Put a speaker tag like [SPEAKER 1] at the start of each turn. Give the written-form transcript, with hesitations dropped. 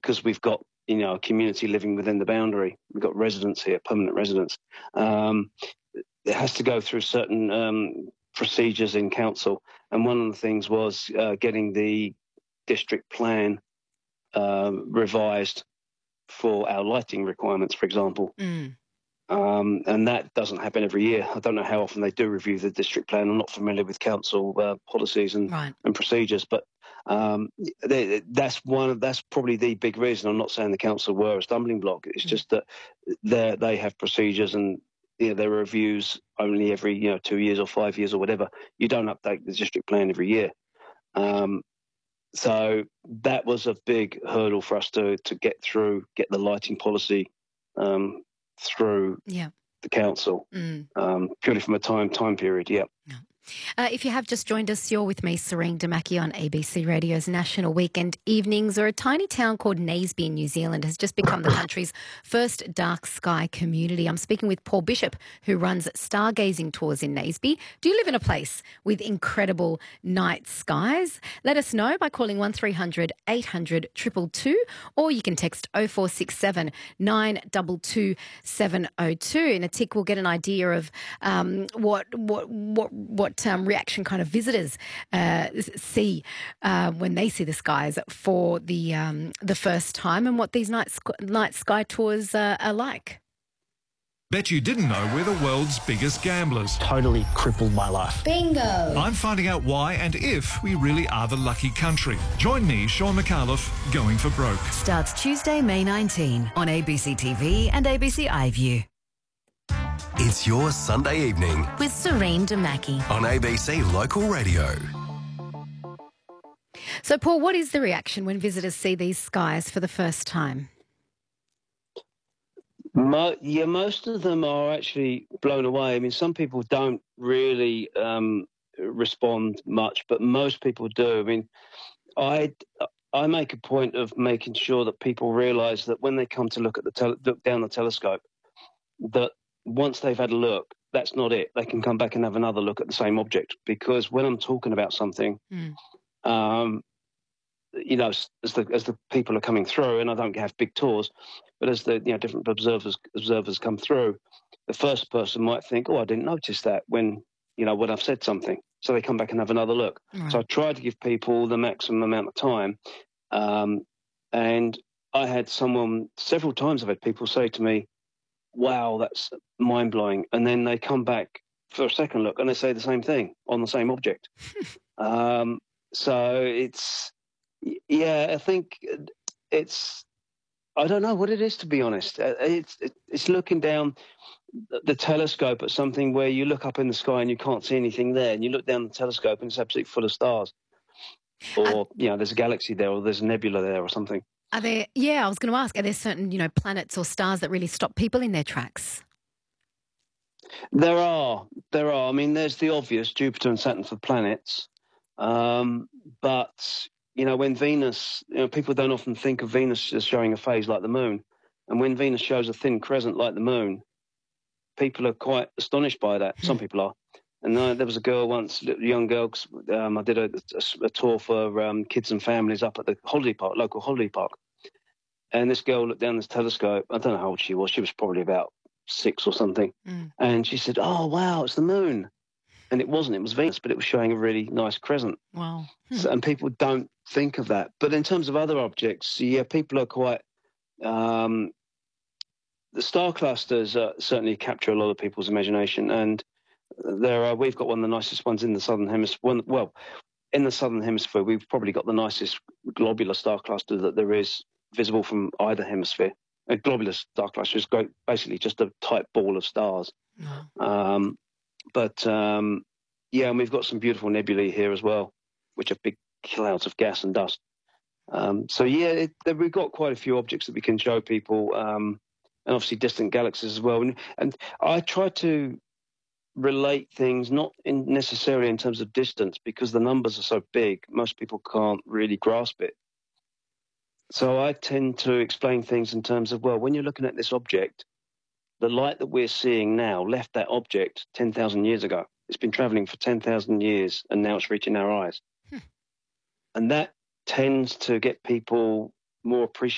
[SPEAKER 1] because we've got, a community living within the boundary. We've got residents here, permanent residents. It has to go through certain procedures in council. And one of the things was getting the district plan revised for our lighting requirements, for example. And that doesn't happen every year. I don't know how often they do review the district plan. I'm not familiar with council policies and procedures, but that's probably the big reason. I'm not saying the council were a stumbling block. It's just that they have procedures, and there are reviews only every 2 years or 5 years or whatever. You don't update the district plan every year. So that was a big hurdle for us to get through, get the lighting policy through the council, purely from a time period.
[SPEAKER 2] If you have just joined us, you're with me, Serene Damaki, on ABC Radio's National Weekend Evenings. A tiny town called Naseby in New Zealand has just become the country's first dark sky community. I'm speaking with Paul Bishop, who runs stargazing tours in Naseby. Do you live in a place with incredible night skies? Let us know by calling 1300 800 222, or you can text 0467 922 702. In a tick, we'll get an idea of what reaction kind of visitors see when they see the skies for the first time, and what these night sky tours are like.
[SPEAKER 3] Bet you didn't know we're the world's biggest gamblers.
[SPEAKER 4] Totally crippled my life.
[SPEAKER 5] Bingo!
[SPEAKER 3] I'm finding out why and if we really are the lucky country. Join me, Sean McAuliffe, Going for Broke.
[SPEAKER 5] Starts Tuesday, May 19 on ABC TV and ABC iView.
[SPEAKER 6] It's your Sunday evening
[SPEAKER 5] With Serene Damaki
[SPEAKER 6] on ABC Local Radio.
[SPEAKER 2] So, Paul, what is the reaction when visitors see these skies for the first time?
[SPEAKER 1] Most of them are actually blown away. I mean, some people don't really respond much, but most people do. I mean, I make a point of making sure that people realise that when they come to look down the telescope, that once they've had a look, that's not it. They can come back and have another look at the same object, because when I'm talking about something, as the people are coming through, and I don't have big tours, but as the different observers come through, the first person might think, "Oh, I didn't notice that," when I've said something. So they come back and have another look. Right. So I try to give people the maximum amount of time. And I had several times I've had people say to me, "Wow, that's mind-blowing." And then they come back for a second look and they say the same thing on the same object. So I think I don't know what it is, to be honest. It's looking down the telescope at something where you look up in the sky and you can't see anything there, and you look down the telescope and it's absolutely full of stars. Or, there's a galaxy there, or there's a nebula there or something.
[SPEAKER 2] Are there? Yeah, I was going to ask, are there certain, planets or stars that really stop people in their tracks?
[SPEAKER 1] There are. I mean, there's the obvious, Jupiter and Saturn for planets. But, when Venus, people don't often think of Venus as showing a phase like the moon. And when Venus shows a thin crescent like the moon, people are quite astonished by that. Some people are. And there was a girl once, a young girl, I did a tour for kids and families up at the local holiday park. And this girl looked down this telescope. I don't know how old she was. She was probably about 6 or something. And she said, "Oh, wow, it's the moon." And it wasn't. It was Venus, but it was showing a really nice crescent.
[SPEAKER 2] Wow.
[SPEAKER 1] And people don't think of that. But in terms of other objects, people are quite... the star clusters certainly capture a lot of people's imagination. And we've got one of the nicest ones in the Southern Hemisphere. Well, in the Southern Hemisphere, we've probably got the nicest globular star cluster that there is visible from either hemisphere. A globular star cluster is basically just a tight ball of stars. And we've got some beautiful nebulae here as well, which are big clouds of gas and dust. We've got quite a few objects that we can show people, and obviously distant galaxies as well. And I try to relate things not necessarily in terms of distance, because the numbers are so big, most people can't really grasp it. So I tend to explain things in terms of, well, when you're looking at this object, the light that we're seeing now left that object 10,000 years ago. It's been traveling for 10,000 years, and now it's reaching our eyes. And that tends to get people more appreciative